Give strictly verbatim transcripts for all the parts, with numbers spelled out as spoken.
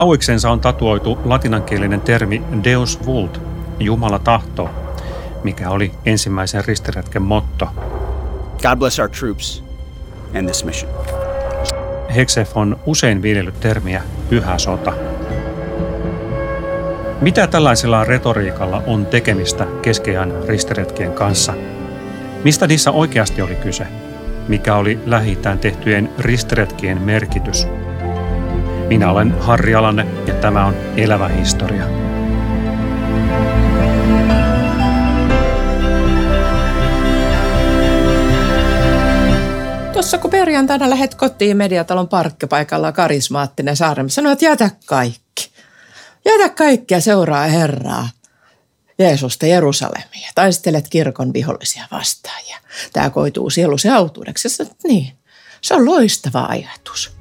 Auiksensa on tatuoitu latinankielinen termi Deus vult, Jumala tahtoo, mikä oli ensimmäisen ristiretken motto. God bless our troops and this mission. Hegseth on usein viljellyt termiä pyhä sota. Mitä tällaisella retoriikalla on tekemistä keskiajan ristiretkien kanssa? Mistä niissä oikeasti oli kyse? Mikä oli Lähi-itään tehtyjen ristiretkien merkitys? Minä olen Harri Alanne ja tämä on Elävä historia. Tuossa kun perjantaina lähdet kotiin Mediatalon parkkipaikalla karismaattinen Saaremi sanoi, että jätä kaikki. Jätä kaikki ja seuraa Herraa, Jeesusta Jerusalemia. Taistelet kirkon vihollisia vastaan ja tämä koituu sielusi autuudeksi. Sanoin, niin, se on loistava ajatus.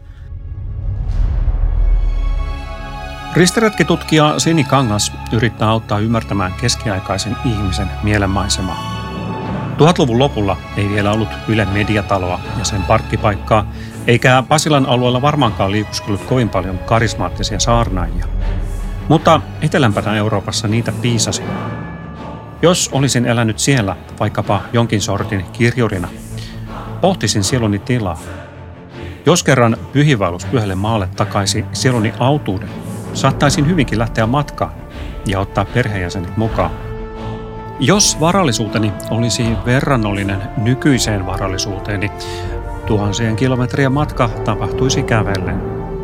Ristiretkitutkija Sini Kangas yrittää auttaa ymmärtämään keskiaikaisen ihmisen mielenmaisemaa. Tuhatluvun lopulla ei vielä ollut Ylen mediataloa ja sen parkkipaikkaa, eikä Pasilan alueella varmaankaan liikuskellut kovin paljon karismaattisia saarnaajia. Mutta etelämpänä Euroopassa niitä piisasi. Jos olisin elänyt siellä vaikkapa jonkin sortin kirjurina, pohtisin sieluni tilaa. Jos kerran pyhiinvaellus pyhälle maalle takaisi sieluni autuuden, saattaisin hyvinkin lähteä matkaan ja ottaa perheenjäsenet mukaan. Jos varallisuuteni olisi verrannollinen nykyiseen varallisuuteeni, tuhansien kilometrien matka tapahtuisi kävellen.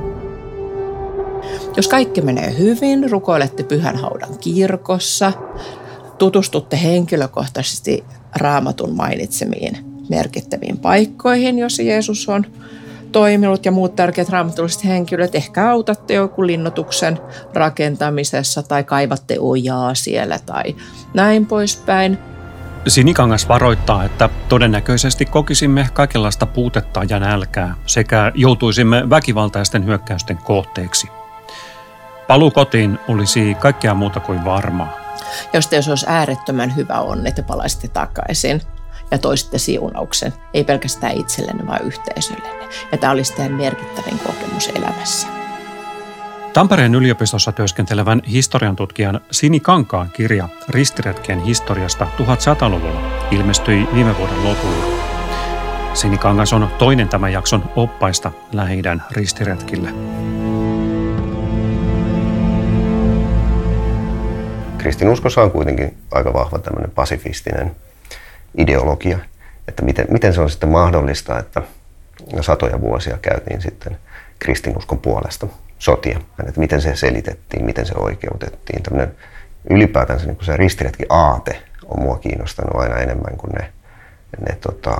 Jos kaikki menee hyvin, rukoilette pyhänhaudan kirkossa, tutustutte henkilökohtaisesti Raamatun mainitsemiin merkittäviin paikkoihin, joissa Jeesus on toiminut ja muut tärkeät raamatulliset henkilöt. Ehkä autatte joku linnoituksen rakentamisessa tai kaivatte ojaa siellä tai näin poispäin. Sini Kangas varoittaa, että todennäköisesti kokisimme kaikenlaista puutetta ja nälkää sekä joutuisimme väkivaltaisten hyökkäysten kohteeksi. Paluu kotiin olisi kaikkea muuta kuin varmaa. Jos teillä olisi äärettömän hyvä onni, että palaisitte takaisin ja toisitte siunauksen, ei pelkästään itsellenne, vaan yhteisöllenne. Ja tämä olisi teidän merkittävin kokemus elämässä. Tampereen yliopistossa työskentelevän historiantutkijan Sini Kankaan kirja Ristiretkien historiasta tuhatsataa-luvulla ilmestyi viime vuoden lopulla. Sini Kangas on toinen tämän jakson oppaista Lähi-idän ristiretkille. Kristinuskossa on kuitenkin aika vahva tämmöinen pasifistinen ideologia, että miten, miten se on sitten mahdollista, että satoja vuosia käytiin sitten kristinuskon puolesta sotia, että miten se selitettiin, miten se oikeutettiin. Tämmöinen ylipäätänsä niin kuin se ristiretki aate on mua kiinnostanut aina enemmän kuin ne, ne, tota,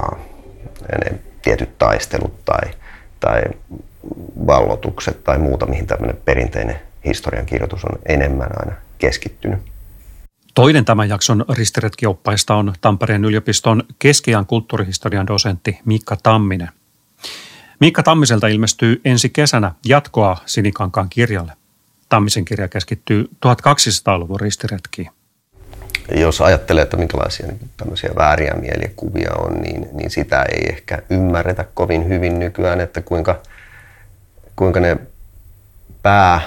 ne tietyt taistelut tai, tai vallotukset tai muuta, mihin tämmöinen perinteinen historiankirjoitus on enemmän aina keskittynyt. Toinen tämän jakson ristiretkioppaista on Tampereen yliopiston keskiajan kulttuurihistorian dosentti Miikka Tamminen. Miikka Tammiselta ilmestyy ensi kesänä jatkoa Sini Kankaan kirjalle. Tammisen kirja keskittyy tuhatkaksisataaluvun ristiretkiin. Jos ajattelee, että minkälaisia tämmöisiä vääriä mielikuvia on, niin, niin sitä ei ehkä ymmärretä kovin hyvin nykyään, että kuinka, kuinka ne pää...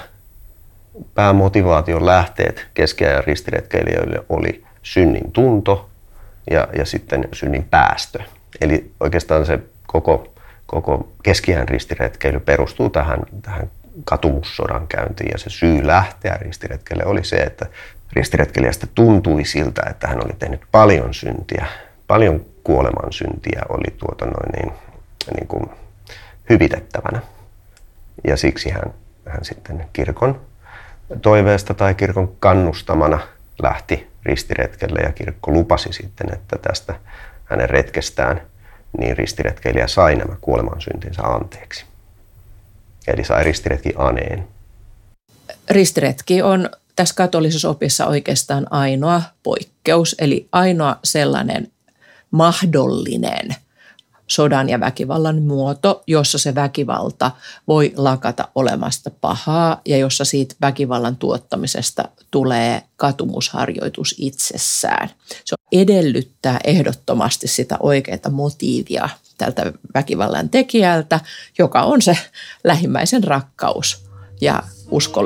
Päämotivaation lähteet keskiajan ristiretkeilijöille oli synnin tunto ja, ja sitten synnin päästö. Eli oikeastaan se koko, koko keskiajan ristiretkeily perustuu tähän, tähän katumussodan käyntiin. Ja se syy lähteä ristiretkelle oli se, että ristiretkeilijästä tuntui siltä, että hän oli tehnyt paljon syntiä. Paljon kuoleman syntiä oli tuota noin niin, niin kuin hyvitettävänä. Ja siksi hän, hän sitten kirkon toiveesta tai kirkon kannustamana lähti ristiretkelle ja kirkko lupasi sitten, että tästä hänen retkestään niin ristiretkeilijä sai nämä kuolemansyntinsä anteeksi. Eli sai ristiretki aneen. Ristiretki on tässä katolisessa opissa oikeastaan ainoa poikkeus, eli ainoa sellainen mahdollinen sodan ja väkivallan muoto, jossa se väkivalta voi lakata olemasta pahaa ja jossa siitä väkivallan tuottamisesta tulee katumusharjoitus itsessään. Se edellyttää ehdottomasti sitä oikeaa motiivia tältä väkivallan tekijältä, joka on se lähimmäisen rakkaus ja uskollisuus.